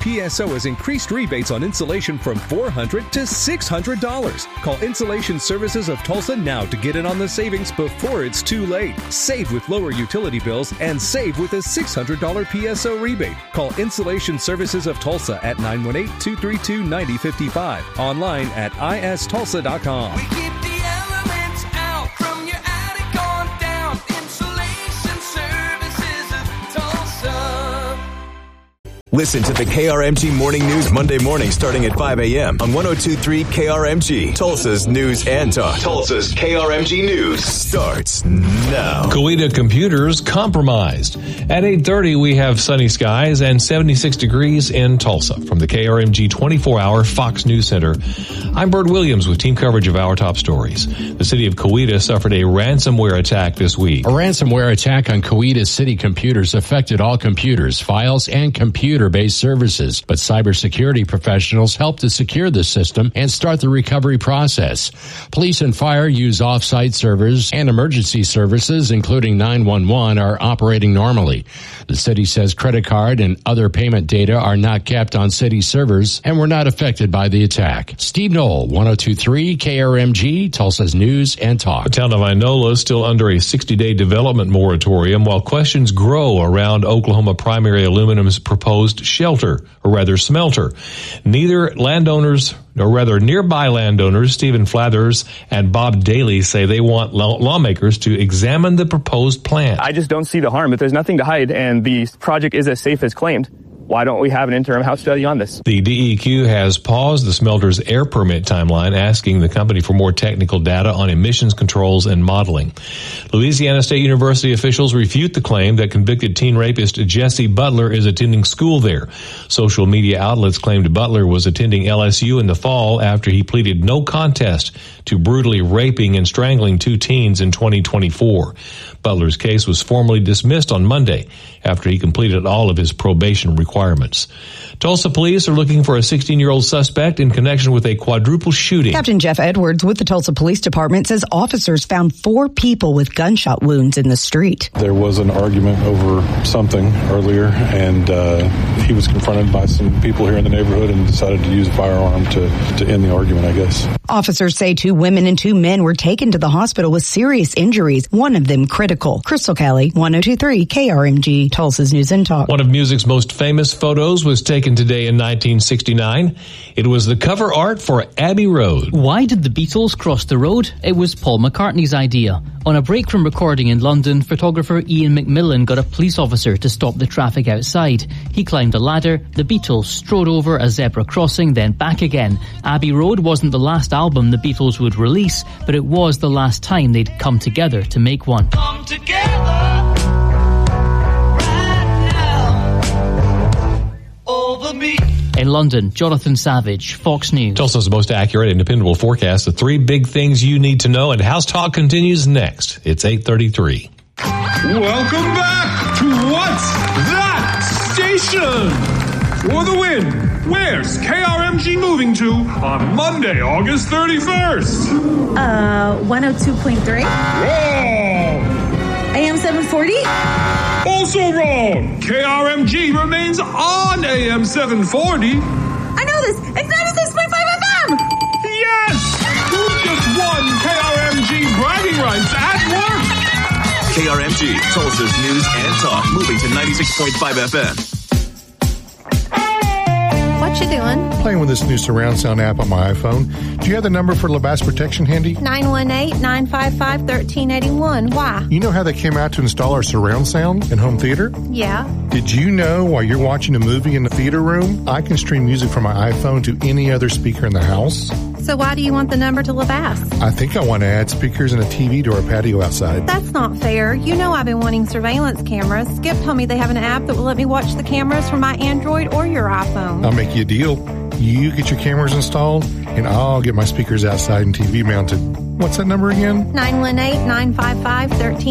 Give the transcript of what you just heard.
PSO has increased rebates on insulation from $400 to $600. Call Insulation Services of Tulsa now to get in on the savings before it's too late. Save with lower utility bills and save with a $600 PSO rebate. Call Insulation Services of Tulsa at 918-232-9055. Online at istulsa.com. We keep the elements out from your attic on down. Insulation Services of Tulsa. Listen to the KRMG Morning News Monday morning starting at 5 a.m. on 102.3 KRMG, Tulsa's News and Talk. Tulsa's KRMG News starts now. Coweta Computers compromised. At 8:30, we have sunny skies and 76 degrees in Tulsa. From the KRMG 24-hour Fox News Center, I'm Bert Williams with team coverage of our top stories. The city of Coweta suffered a ransomware attack this week. A ransomware attack on Coweta city computers affected all computers, files, and computer-based services, but cybersecurity professionals helped to secure the system and start the recovery process. Police and fire use off-site servers, and emergency services, including 911, are operating normally. The city says credit card and other payment data are not kept on city servers and were not affected by the attack. Steve Knoll, 102.3 KRMG, Tulsa's News and Talk. The town of Inola is still under a 60-day development moratorium while questions grow around Oklahoma Primary Aluminum's proposed smelter. Nearby landowners, Stephen Flathers and Bob Daly, say they want lawmakers to examine the proposed plan. I just don't see the harm. If there's nothing to hide and the project is as safe as claimed, why don't we have an interim House study on this? The DEQ has paused the smelter's air permit timeline, asking the company for more technical data on emissions controls and modeling. Louisiana State University officials refute the claim that convicted teen rapist Jesse Butler is attending school there. Social media outlets claimed Butler was attending LSU in the fall after he pleaded no contest to brutally raping and strangling two teens in 2024. Butler's case was formally dismissed on Monday after he completed all of his probation requirements. Tulsa police are looking for a 16-year-old suspect in connection with a quadruple shooting. Captain Jeff Edwards with the Tulsa Police Department says officers found 4 people with gunshot wounds in the street. There was an argument over something earlier, and he was confronted by some people here in the neighborhood and decided to use a firearm to end the argument, I guess. Officers say 2 women and 2 men were taken to the hospital with serious injuries, one of them critical. Crystal Kelly, 102.3 KRMG, Tulsa's News and Talk. One of music's most famous photos was taken today in 1969. It was the cover art for Abbey Road. Why did the Beatles cross the road? It was Paul McCartney's idea. On a break from recording in London, photographer Ian McMillan got a police officer to stop the traffic outside. He climbed a ladder, the Beatles strode over a zebra crossing, then back again. Abbey Road wasn't the last album the Beatles would release, but it was the last time they'd come together to make one. Come together right now over me. In London, Jonathan Savage, Fox News. Tulsa's most accurate and dependable forecast, the 3 big things you need to know, and House Talk continues next. It's 8:33. Welcome back to What's That Station? For the win, where's KRMG moving to on Monday, August 31st? 102.3. Wrong! AM 740? Also wrong! KRMG remains on AM 740. I know this! It's 96.5 FM! Yes! You just won KRMG bragging rights at work! KRMG, Tulsa's News and Talk, moving to 96.5 FM. What you doing? Playing with this new surround sound app on my iPhone. Do you have the number for LaBasse Protection handy? 918-955-1381. Why? You know how they came out to install our surround sound in home theater? Yeah. Did you know while you're watching a movie in the theater room, I can stream music from my iPhone to any other speaker in the house? So why do you want the number to LaBasse? I think I want to add speakers and a TV to our patio outside. That's not fair. You know I've been wanting surveillance cameras. Skip told me they have an app that will let me watch the cameras from my Android or your iPhone. I'll make you a deal. You get your cameras installed, and I'll get my speakers outside and TV mounted. What's that number again? 918-955-1381.